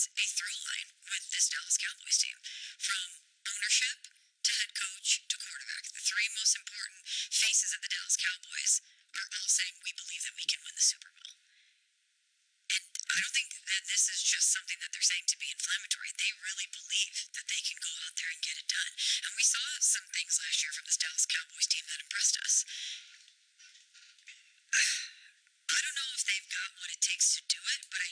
is a through line with this Dallas Cowboys team. From ownership to head coach to quarterback. The three most important faces of the Dallas Cowboys are all saying we believe that we can win the Super Bowl. And I don't think that this is just something that they're saying to be inflammatory. They really believe that they can go out there and get it done. And we saw some things last year from this Dallas Cowboys team that impressed us. I don't know if they've got what it takes to do it, but I